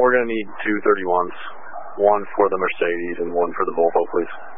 We're going to need two 31s, one for the Mercedes and one for the Volvo, please.